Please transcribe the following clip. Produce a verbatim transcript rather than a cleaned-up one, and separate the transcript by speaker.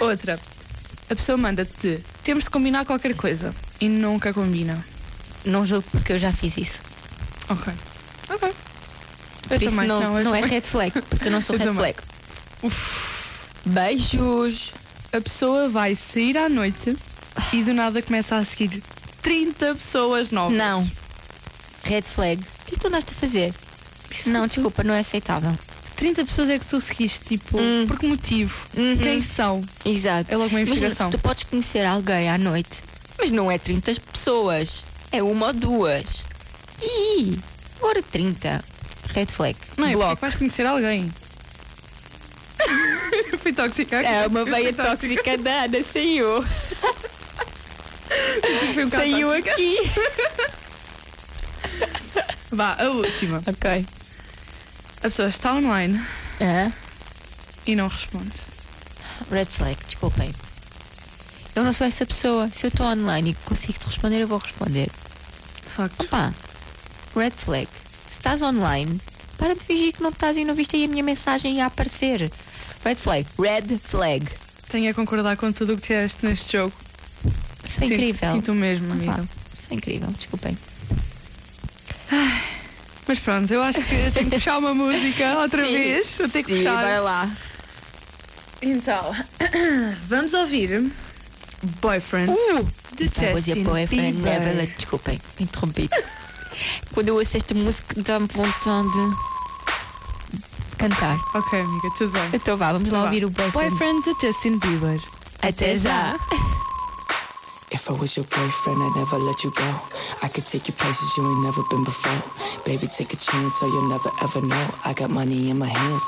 Speaker 1: outra. A pessoa manda-te, temos de combinar qualquer coisa. E nunca combina.
Speaker 2: Não julgo porque eu já fiz isso.
Speaker 1: Ok. Ok.
Speaker 2: Por
Speaker 1: Eu
Speaker 2: isso
Speaker 1: também.
Speaker 2: não,
Speaker 1: eu
Speaker 2: não é
Speaker 1: também.
Speaker 2: red flag, porque eu não sou
Speaker 1: Eu
Speaker 2: red
Speaker 1: também.
Speaker 2: flag. Beijos.
Speaker 1: A pessoa vai sair à noite e do nada começa a seguir trinta pessoas novas.
Speaker 2: Não. Red flag. O que é que tu andaste a fazer?
Speaker 1: Isso
Speaker 2: Não,
Speaker 1: é
Speaker 2: desculpa, não é aceitável.
Speaker 1: trinta pessoas é que tu seguiste, tipo,
Speaker 2: Hum.
Speaker 1: por que motivo?
Speaker 2: Uhum.
Speaker 1: Quem são?
Speaker 2: Exato.
Speaker 1: É logo uma
Speaker 2: Imagina,
Speaker 1: investigação.
Speaker 2: tu podes conhecer alguém à noite, mas não é trinta pessoas. É uma ou duas. Ih, agora trinta. Red flag.
Speaker 1: Não é? Porque é
Speaker 2: Bloco.
Speaker 1: que vais conhecer alguém? Fui tóxica aqui.
Speaker 2: É uma
Speaker 1: Fui
Speaker 2: veia tóxica da Ana, saiu.
Speaker 1: Fui um bocado
Speaker 2: Saiu
Speaker 1: tóxica.
Speaker 2: aqui.
Speaker 1: Vá, a última.
Speaker 2: Ok.
Speaker 1: A pessoa está online
Speaker 2: Ah,
Speaker 1: e não responde.
Speaker 2: red flag, desculpem. Eu não sou essa pessoa. Se eu estou online e consigo te responder, eu vou responder.
Speaker 1: Facto.
Speaker 2: Opa, red flag. Se estás online, para de fingir que não estás e não viste aí a minha mensagem a aparecer. Red flag. Red flag.
Speaker 1: Tenho a concordar com tudo o que disseste neste jogo.
Speaker 2: Isso é
Speaker 1: Sinto-
Speaker 2: incrível.
Speaker 1: Sinto o mesmo,
Speaker 2: Opa,
Speaker 1: amiga.
Speaker 2: isso é incrível, desculpem.
Speaker 1: Mas pronto, eu acho que tenho que puxar uma música outra
Speaker 2: Sim,
Speaker 1: vez. Vou ter que
Speaker 2: sim,
Speaker 1: puxar.
Speaker 2: vai lá.
Speaker 1: Então, vamos ouvir Boyfriend
Speaker 2: Uh!
Speaker 1: de
Speaker 2: If I was your
Speaker 1: Justin
Speaker 2: boyfriend,
Speaker 1: Bieber.
Speaker 2: never let... Desculpem, interrompi. Quando eu ouço esta música, dá-me vontade de cantar.
Speaker 1: Ok, amiga, tudo bem.
Speaker 2: Então vá, vamos lá
Speaker 1: Vá.
Speaker 2: ouvir o boyfriend.
Speaker 1: Boyfriend de Justin Bieber.
Speaker 2: Até já.
Speaker 3: If I was your boyfriend, I'd never let you go. I could take you places you ain't never been before. Baby, take a chance, so you'll never ever know. I got money in my hands,